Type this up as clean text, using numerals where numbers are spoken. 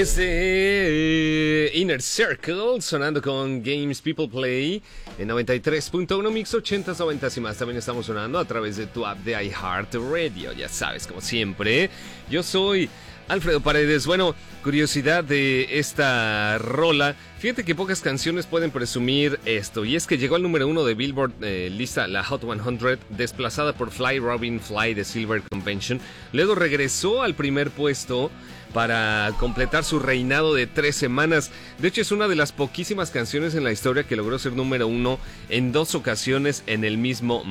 Inner Circle sonando con Games People Play en 93.1 Mix 80s, 90s y más. También estamos sonando a través de tu app de iHeartRadio. Ya sabes, como siempre, yo soy Alfredo Paredes. Bueno, curiosidad de esta rola. Fíjate que pocas canciones pueden presumir esto. Y es que llegó al número 1 de Billboard, lista la Hot 100, desplazada por Fly Robin Fly de Silver Convention. Luego regresó al primer puesto para completar su reinado de 3 semanas. De hecho, es una de las poquísimas canciones en la historia que logró ser número 1 en 2 ocasiones en el mismo